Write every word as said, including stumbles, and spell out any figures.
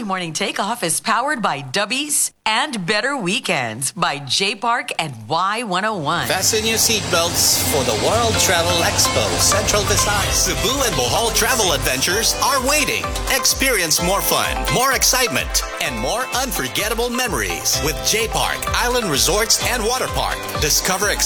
early morning takeoff is powered by Dubbies and Better Weekends by J Park and Y one oh one. Fasten your seatbelts for the World Travel Expo Central Visayas. Cebu and Bohol travel adventures are waiting. Experience more fun, more excitement, and more unforgettable memories with J Park Island Resorts and Water Park. Discover